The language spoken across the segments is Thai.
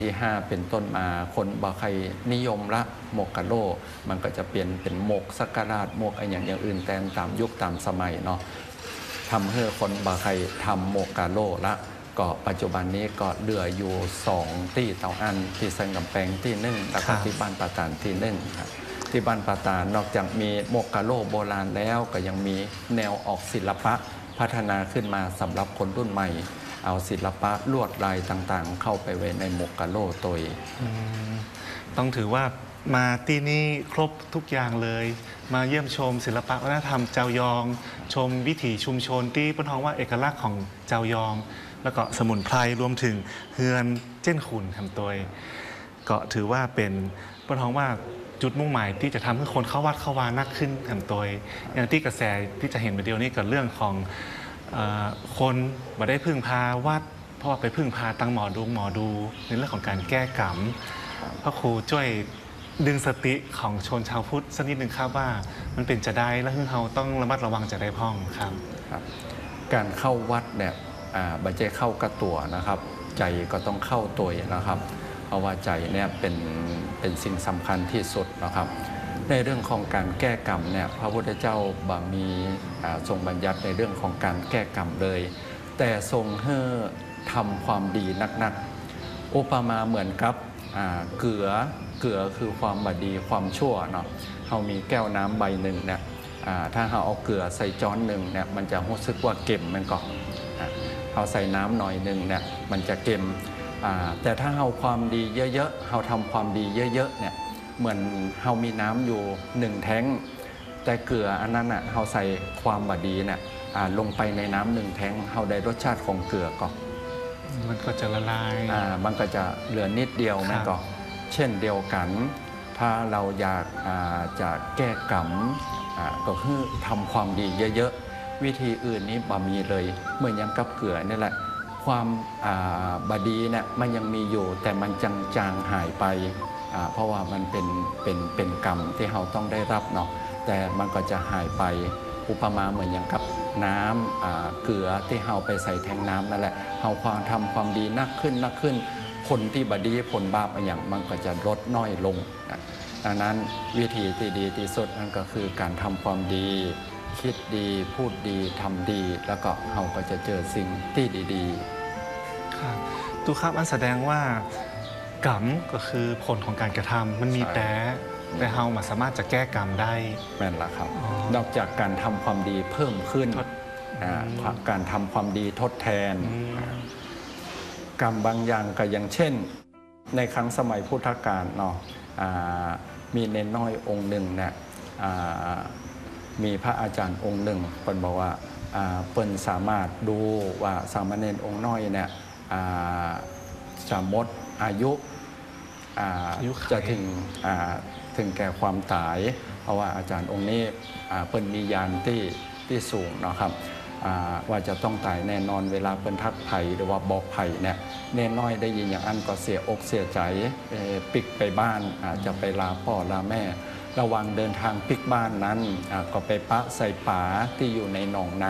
ที่5เป็นต้นมาคนบ่ใครนิยมละหมกกะโลมันก็จะเปลี่ยนเป็นหมกสักการะหมกอย่างอื่นแทนตามยุคตามสมัยเนาะทำให้คนบ่ใครทำหมกกะโลละก็ปัจจุบันนี้ก็เหลืออยู่2ที่เตาอันที่สันกำแพงที่1แล้วก็ที่บ้านปาตานที่1ครับที่บ้านปาตานนอกจากมีหมกกะโลโบราณแล้วก็ยังมีแนวออกศิลปะพัฒนาขึ้นมาสำหรับคนรุ่นใหม่เอาศิลปะลวดลายต่างๆเข้าไปไว้ในหมกกะโลตัวต้องถือว่ามาที่นี่ครบทุกอย่างเลยมาเยี่ยมชมศิลปะวัฒนธรรมเจ้ายองชมวิถีชุมชนที่ป้นท้องว่าเอกลักษณ์ของเจ้ายองแล้วก็สมุนไพรรวมถึงเฮือนเจ้นขุนทำตัวก็ถือว่าเป็นป้นท้องว่าจุดมุ่งหมายที่จะทำให้คนเข้าวัดเข้าวานักขึ้นทำตัวอย่างที่กระแสที่จะเห็นไปเดียวนี้กับเรื่องของคนมาได้พึ่งพาวัดเพราะว่าไปพึ่งพาตั้งหมอดูในเรื่องของการแก้กรรมพระครูช่วยดึงสติของชนชาวพุทธสักนิดหนึ่งครับว่ามันเป็นจะได้และเราต้องระมัดระวังจะได้พ้องครับการเข้าวัดเนี่ยบัจเจเข้ากระตัวนะครับใจก็ต้องเข้าตัวนะครับเพราะว่าใจเนี่ยเป็นสิ่งสำคัญที่สุดนะครับในเรื่องของการแก้กรรมเนี่ยพระพุทธเจ้าบางมีทรงบัญญัติในเรื่องของการแก้กรรมเลยแต่ทรงให้ทำความดีนักๆอุปมาเหมือนกับเกลือคือความบดีความชั่วเนาะเรามีแก้วน้ำใบหนึ่งเนี่ยถ้าเราเอาเกลือใส่จ้อนหนึ่งเนี่ยมันจะรู้สึกว่าเค็มมันก็เราใส่น้ำหน่อยหนึ่งเนี่ยมันจะเค็มแต่ถ้าเราความดีเยอะๆเราทำความดีเยอะๆเนี่ยเหมือนเรามีน้ำอยู่1แท้งแต่เกลืออันนั้นเราใส่ความบดีเนี่ยลงไปในน้ำ1แท้งเราได้รสชาติของเกลือก็มันก็จะละลายมันก็จะเหลือนิดเดียวมันก็เช่นเดียวกันถ้าเราอยากจะแก้กรรมก็คือทำความดีเยอะๆวิธีอื่นนี้บ่มีเลยเหมือนยังกับเกลือนี่แหละความบดีเนี่ยมันยังมีอยู่แต่มันจางหายไปเพราะว่ามันเป็นกรรมที่เราต้องได้รับเนาะแต่มันก็จะหายไปอุปมาเหมือนอย่างกับน้ำเกลือที่เราไปใส่แทงน้ำนั่นแหละเราความทำความดีนักขึ้นผลที่บดีผลบาปอย่างมันก็จะลดน้อยลงดังนั้นวิธีที่ดีที่สุดนั่นก็คือการทำความดีคิดดีพูดดีทำดีแล้วก็เราก็จะเจอสิ่งที่ดีๆค่ะตุครับอันแสดงว่ากรรมก็คือผลของการกระทำมันมีแต่เราสามารถจะแก้กรรมได้แม่นละครับนอกจากการทำความดีเพิ่มขึ้นการทำความดีทดแทนกรรมบางอย่างก็อย่างเช่นในครั้งสมัยพุทธกาลเนาะมีเนนน้อยองค์หนึ่งเนี่ยมีพระอาจารย์องค์หนึ่งเปิ้นบอกว่าเปิ้นสามารถดูว่าสามเณรองค์น้อยเนี่ยจะหมดอายุจะถึงแก่ความตายเพราะว่าอาจารย์องค์นี้เปิ้นมีญาณที่สูงเนาะครับว่าจะต้องตายแน่นอนเวลาเปิ้นทักไผ่หรือว่าบอกไผ่เนี่ยเนนน้อยได้ยินอย่างนั้นก็เสียอกเสียใจปิกไปบ้านจะไปลาพ่อลาแม่ระหว่างเดินทางปิกบ้านนั้นก็ไปปะใส่ป่าที่อยู่ในหนอง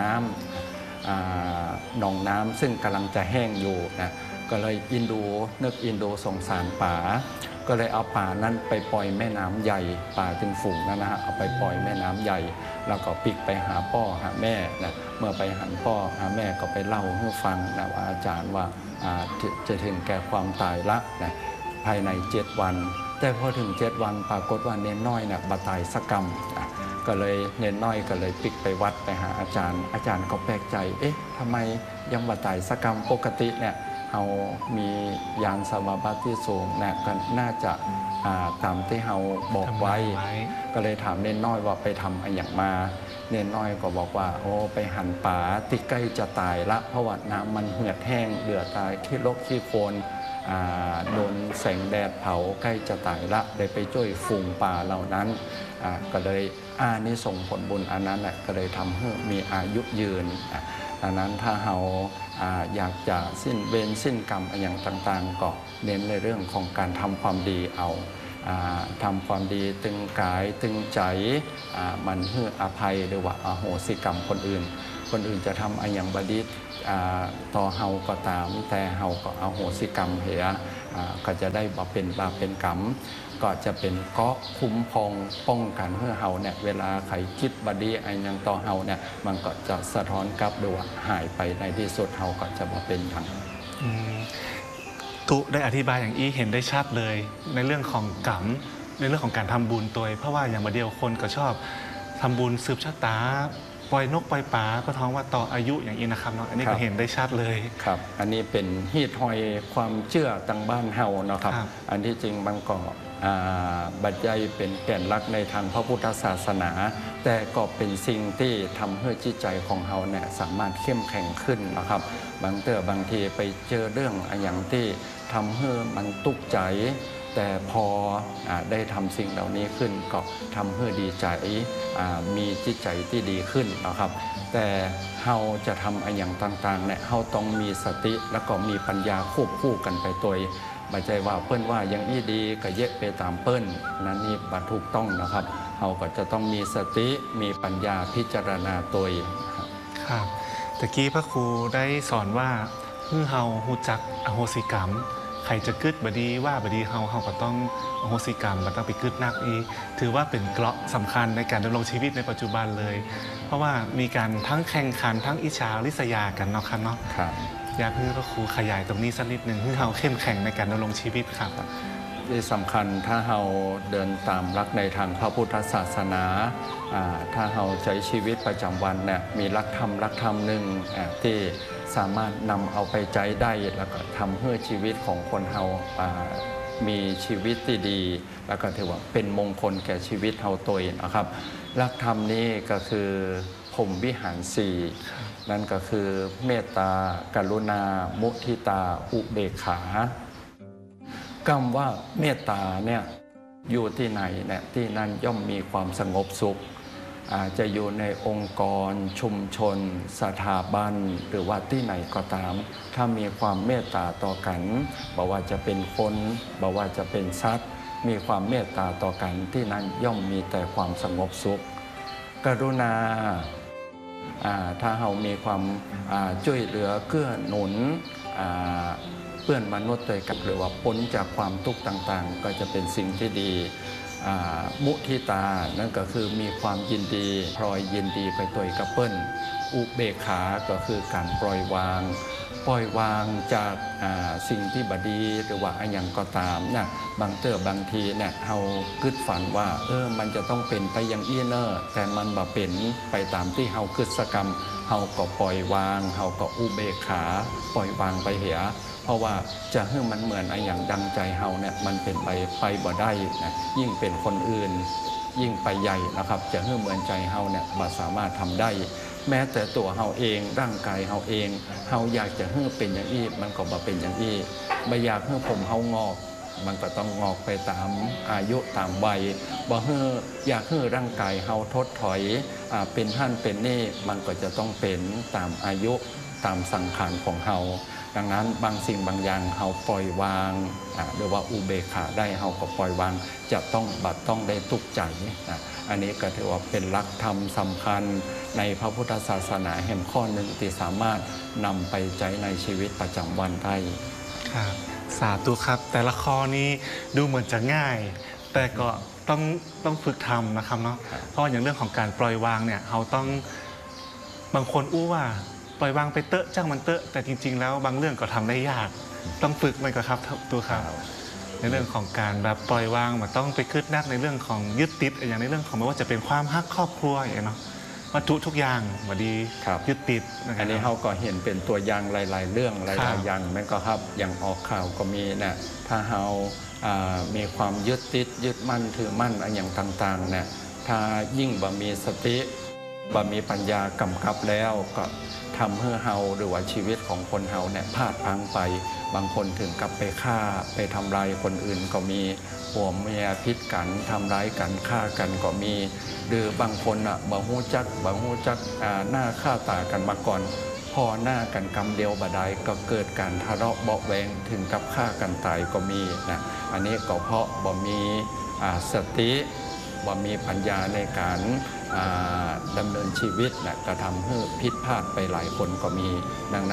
น้ำซึ่งกำลังจะแห้งอยู่นะก็เลยนึกอินดูสงสารป่าก็เลยเอาป่านั้นไปปล่อยแม่น้ำใหญ่ป่าถึงฝูงนะฮะเอาไปปล่อยแม่น้ำใหญ่แล้วก็ปิกไปหาพ่อหาแม่นะเมื่อไปหาพ่อหาแม่ก็ไปเล่าให้ฟังนะว่าอาจารย์ว่าจะถึงแก่ความตายละนะภายใน7 วันแต่พอถึง7 วันปรากฏว่าเนนน้อยเนี่ยบาตายสักกรรมก็เลยเนนน้อยก็เลยปิกไปวัดไปหาอาจารย์ก็แปลกใจทำไมยังบาตายสักกรรมปกติเนี่ยเรามียานสมาบัติที่สูงเนี่ยก็น่าจะตามที่เราบอกไว้ก็เลยถามเนนน้อยว่าไปทำอะไรอย่างมาเนนน้อยก็บอกว่าไปหั่นป่าที่ใกล้จะตายละเพราะว่าน้ำมันเหือดแห้งเหลือตายขี้รกขี้โคลนโดนแสงแดดเผาใกล้จะตายละได้ไปช่วยฝูงป่าเหล่านั้นก็เลยนี่ส่งผลบุญอันนั้นแหละก็เลยทำให้มีอายุยืนดังนั้นถ้าเราอยากจะสิ้นเวรสิ้นกรรมอย่างต่างๆก็เน้นในเรื่องของการทำความดีเอาทำความดีตึงกายตึงใจมันให้อภัยหรือว่าอโหสิกรรมคนอื่นจะทำอย่างบดีต่อเฮาก็ตามแต่เฮาก็อโหสิกรรมเหียก็จะได้บ่เป็นบาปเป็นกรรมก็จะเป็นเกราะคุ้มพองป้องกันเพื่อเฮาเนี่ยเวลาใครคิดบดีไอ้ยังต่อเฮาเนี่ยมันก็จะสะท้อนกลับด้วยว่าหายไปในที่สุดเฮาก็จะบ่เป็นอย่างตุได้อธิบายอย่างอี้เห็นได้ชัดเลยในเรื่องของกรรมในเรื่องของการทำบุญตัวเพราะว่าอย่างมาเดียวคนก็ชอบทำบุญสืบชะตาปล่อยนกปล่อยปลาก็ท้องว่าต่ออายุอย่างนี้นะครับเนาะอันนี้ก็เห็นได้ชัดเลยครับอันนี้เป็นฮีทอยความเชื่อต่างบ้านเฮาเนาะครับอันที่จริงมันก็บัดใหญ่เป็นแก่นหลักในทางพระพุทธศาสนาแต่ก็เป็นสิ่งที่ทำให้จิตใจของเฮาเนี่ยสามารถเข้มแข็งขึ้นนะครับบางทีไปเจอเรื่องอย่างที่ทำให้มันตุกใจแต่พอได้ทำสิ่งเหล่านี้ขึ้นก็ทำให้ดีใจมีจิตใจที่ดีขึ้นนะครับแต่เฮาจะทำอย่างต่างๆเนี่ยเฮาต้องมีสติแล้วก็มีปัญญาควบคู่กันไปตัวไม่ใช่ว่าเปิ้นว่ายังนี้ดีก็เยะไปตามเปิ้นนั่นนี่บ่ถูกต้องนะครับเฮาก็จะต้องมีสติมีปัญญาพิจารณาตัวครับตะกี้พระครูได้สอนว่าเฮาฮู้จักอโหสิกรรมใครจะกึดบดีว่าบดีเฮาก็ต้องอโหสิกรรมมันต้องไปกึดนักอีถือว่าเป็นเกราะสำคัญในการดำรงชีวิตในปัจจุบันเลยเพราะว่ามีการทั้งแข่งขันทั้งอิจฉาริษยากันเนาะครับเนาะอยากให้พระครูขยายตรงนี้สักนิดหนึ่งให้เฮาเข้มแข็งในการดำรงชีวิตครับที่สำคัญถ้าเฮาเดินตามหลักในทางพระพุทธศาสนาถ้าเฮาใช้ชีวิตประจำวันเนี่ยมีหลักธรรมหนึ่งที่สามารถนำเอาไปใจได้แล้วก็ทำให้ชีวิตของคนเฮามีชีวิตที่ดีแล้วก็ถือว่าเป็นมงคลแก่ชีวิตเฮาตัวเองนะครับหลักธรรมนี้ก็คือพรหมวิหารสี่นั่นก็คือเมตตากรุณามุทิตาอุเบกขาคำว่าเมตตาเนี่ยอยู่ที่ไหนเนี่ยที่นั่นย่อมมีความสงบสุขจะอยู่ในองค์กรชุมชนสถาบันหรือว่าที่ไหนก็ตามถ้ามีความเมตตาต่อกันบอกว่าจะเป็นคนบอกว่าจะเป็นสัตว์มีความเมตตาต่อกันที่นั่นย่อมมีแต่ความสงบสุขกรุณาถ้าเรามีความช่วยเหลือเกื้อหนุนเพื่อนมนุษย์ด้วยกันหรือว่าพ้นจากความทุกข์ต่างๆก็จะเป็นสิ่งที่ดีมุทิตานั่นก็คือมีความยินดีพลอยยินดีไปตัวกับเปิ้ลอุเบกขาก็คือการปล่อยวางจากสิ่งที่บดีหรือว่าอย่างก็ตามเนี่ยบางทีเนี่ยเราคิดฝันว่ามันจะต้องเป็นไปอย่างอี้เนอร์แต่มันบ่เป็นไปตามที่เราคิดสกรรมเราก็ปล่อยวางเราก็อุเบกขาปล่อยวางไปเหียเพราะว่าจะให้มันเหมือนอย่างดังใจเฮาเนี่ยมันเป็นไปบ่ได้นะยิ่งเป็นคนอื่นยิ่งไปใหญ่นะครับจะให้เหมือนใจเฮาเนี่ยบ่สามารถทำได้แม้แต่ตัวเฮาเองร่างกายเฮาเองเฮาอยากจะให้เป็นอย่างอี้มันก็บ่เป็นอย่างอี้บ่อยากให้ผมเฮางอกมันก็ต้องงอกไปตามอายุตามวัยบ่ให้อยากให้ร่างกายเฮาทดถอยเป็นหั่นเป็นนี่มันก็จะต้องเป็นตามอายุตามสังขารของเฮาดังนั้นบางสิ่งบางอย่างเฮาปล่อยวางหรือว่าอุเบกขาได้เฮาก็ปล่อยวางจะต้องได้ทุกข์ใจอันนี้ก็ถือว่าเป็นหลักธรรมสำคัญในพระพุทธศาสนาแห่งข้อหนึ่งที่สามารถนำไปใช้ในชีวิตประจำวันได้ครับสาธุครับแต่ละข้อนี้ดูเหมือนจะง่ายแต่ก็ต้องฝึกทำนะครับเนาะเพราะอย่างเรื่องของการปล่อยวางเนี่ยเราต้องบางคนอู้ว่าปล่อยวางไปเตอะจ้างมันเตอะแต่จริงๆแล้วบางเรื่องก็ทำได้ยากต้องฝึกมันก็ครับตัวข่าวในเรื่องของการแบบปล่อยวางมันต้องไปคืดนักในเรื่องของยึดติดอย่างในเรื่องของไม่ว่าจะเป็นความฮักครอบครัวอย่างเนาะวัตถุทุกอย่างมาดียึดติดอันนี้เขาก็เห็นเป็นตัวอย่างหลายๆเรื่องหลายๆอย่างแม้ก็ครับอย่างออกข่าวก็มีเนี่ยถ้าเขามีความยึดติดยึดมั่นถือมั่นอย่างต่างๆเนี่ยถ้ายิ่งบ่มีสติบ่มีปัญญากำกับแล้วก็ทำให้เฮาหรือว่าชีวิตของคนเฮาเนี่ยพลาดพลั้งไปบางคนถึงกับไปฆ่าไปทำลายคนอื่นก็มีผัวเมียพิษกันทำร้ายกันฆ่ากันก็มีหรือบางคนบ่ฮู้จักหน้าฆ่าตากันมาก่อนพอหน้ากันกำเดียวบ่ได้ก็เกิดการทะเลาะเบาะแวงถึงกับฆ่ากันตายก็มีนะอันนี้ก็เพราะบ่มีสติบ่มีปัญญาในการดำเนินชีวิตก็ทำให้ผิดพลาดไปหลายคนก็มีดังนั้น